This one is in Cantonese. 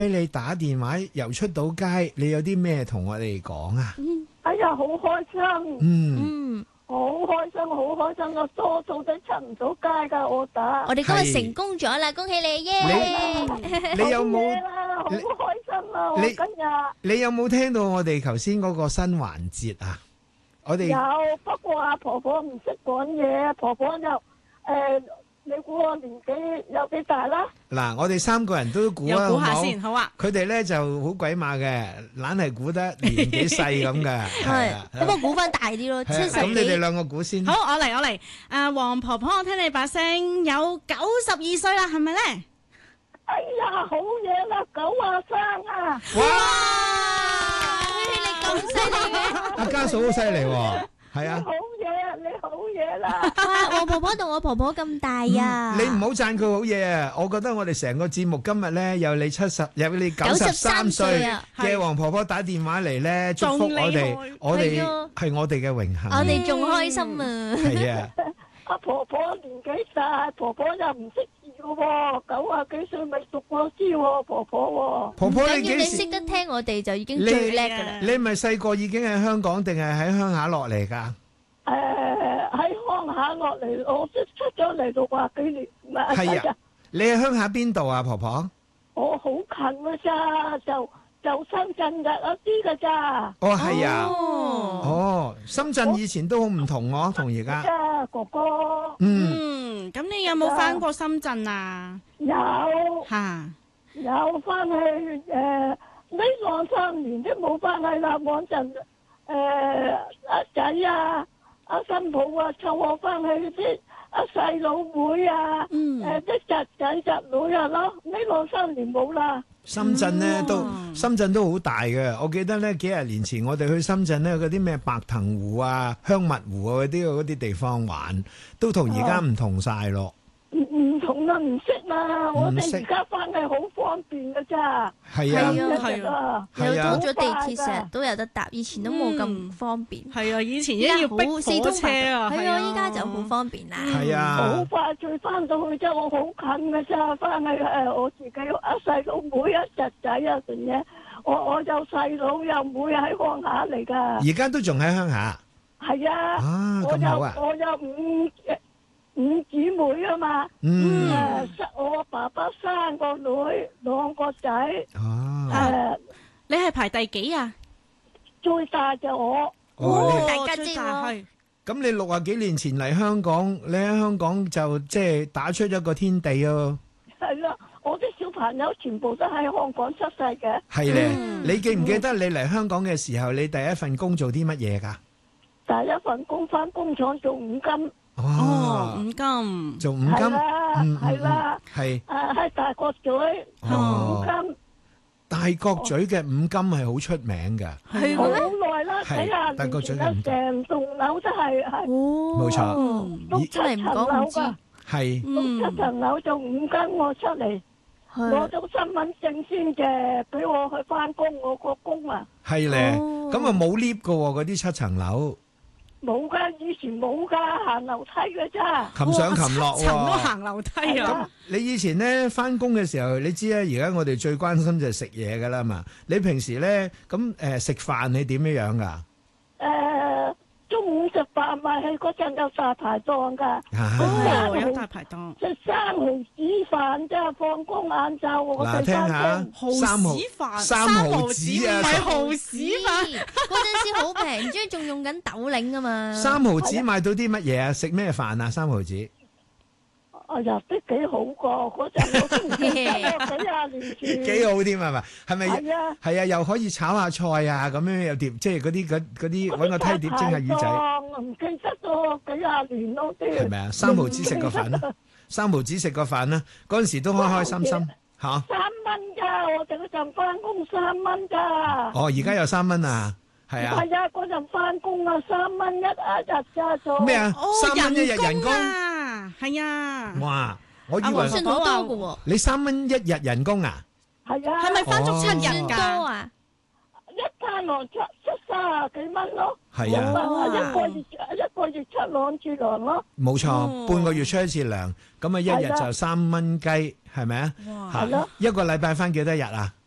你打電話又出到街，你有啲咩同我哋講啊？ 哎呀，好開心，好開心，好開心！我多數都出唔到街噶，我打。 我哋今日成功咗啦，恭喜你耶！ 你有冇？ 好開心啊！我今日你有冇聽到我哋頭先嗰個新環節啊？我哋有，不過阿婆婆唔識講嘢，婆婆就你估我年紀有幾大啦？ 嗱，我哋三個人都估啊， 估下先，好啊！ 佢哋咧就好鬼馬嘅，懶係估得年紀細咁嘅。 係，咁我估翻大啲咯，70幾。 咁你哋兩個估先。 好，我嚟。黃婆婆，我聽你把聲有92歲啦，係咪咧？ 哎呀，好嘢啦，93啊！ 哇！ 你咁犀利嘅？ 阿家嫂好犀利喎，係啊！ 你好嘢啦！ 哇，黃婆婆同我婆婆咁大啊！ 你唔好讚佢好嘢啊！我覺得我哋成個節目今日咧有你93歲嘅黃婆婆打電話嚟咧，祝福我哋係我哋嘅榮幸。 我哋仲開心啊！ 係啊！ 阿婆婆年紀大，婆婆又唔識字嘅喎，90幾歲咪讀過書喎，婆婆。 婆婆你識得聽我哋就已經最叻㗎啦！ 你咪細個已經喺香港定係喺鄉下落嚟㗎？ 喺鄉下落嚟，我出咗嚟60幾年。 係啊，你喺鄉下邊度啊，婆婆？ 我好近㗎咋，就深圳嘅一啲㗎咋。 哦，係啊。哦，深圳以前都好唔同喎，同而家。 哥哥。 咁你有冇返過深圳啊？ 有。 嚇。 有返去呢2-3年都冇返去啦，嗰陣阿仔啊。阿新抱啊，湊我翻去啲阿細佬妹啊，啲侄仔侄女啊咯，呢2-3年冇啦。 深圳咧深圳都好大嘅，我記得咧幾廿年前我哋去深圳咧嗰啲咩白藤湖啊、香蜜湖啊嗰啲地方玩，都同而家唔同晒咯。 唔同啦，唔識啦，我哋而家翻去好方便㗎咋。 係啊， 有咗地鐵成日都有得搭，以前都冇咁方便。 係啊，以前一要逼火車啊。 係啊，依家就好方便啦。 係啊， 好快脆翻到去啫，我好近㗎咋，翻去我自己阿細佬妹啊、侄仔啊成嘢，我有細佬有妹喺鄉下嚟㗎。 而家都仲喺鄉下。 係啊。啊， 咁好啊！ 我有5姊妹啊嘛，我爸爸3個女2個仔， 你係排第幾啊？ 最大就我， 大家知喎。 咁你60幾年前嚟香港，你喺香港就即係打出一個天地啊！ 係啦，我啲小朋友全部都喺香港出世嘅。 係咧，你記唔記得你嚟香港嘅時候，你第一份工做啲乜嘢㗎？ 第一份工返工廠做五金。 五金做五金， 係啦， 係喺大角咀五金。 大角咀嘅五金係好出名㗎， 係好耐啦，睇下大角咀嘅五金， 成棟樓都係冇錯， 六七層樓㗎， 係 6-7層樓做五金，我出嚟攞到身份證先嘅，俾我去返工，我個工啊， 係咧，咁啊冇 lift 㗎喎，嗰啲7層樓。 冇噶，以前冇噶，行樓梯嘅咋。 擒上擒落喎。 7層都行樓梯啊！ 咁你以前咧翻工嘅時候，你知啦，而家我哋最關心就係食嘢噶啦嘛。你平時咧咁食飯你點樣樣噶？ 中午食飯咪係嗰陣有大排檔噶。 有大排檔。 食3毫子飯啫，放工晏晝我哋聽下 3毫子飯 ，3毫子啊， 唔係毫子飯。 嗰陣時好平，即係仲用緊豆領啊嘛。 3毫子買到啲乜嘢啊？食咩飯啊？3毫子。 哎呀，都幾好個，嗰陣我都唔記得幾廿年前。 幾好添係咪？係咪？ 係啊。 係啊，又可以炒下菜啊，咁樣有碟，即係嗰啲揾個梯碟蒸下魚仔。 唔記得咗幾廿年咯啲。 係咪啊？3毫子食個飯啦，3毫子食個飯啦，嗰陣時都開開心心嚇。 3蚊㗎，我哋嗰陣翻工3蚊㗎。 哦，而家有3蚊啊！係啊！ 係啊，嗰陣翻工啊，3蚊一日咋做咩啊？3蚊1日人工啊，係啊！ 哇！我以為算好多嘅喎。 你3蚊1日人工啊？ 係啊！ 係咪翻足7日㗎？ 一餐落出30幾蚊咯。 係啊！ 一個月出2次糧咯。 冇錯，半個月出1次糧，咁啊1日就3蚊雞，係咪啊？ 係咯。 一個禮拜翻幾多日啊？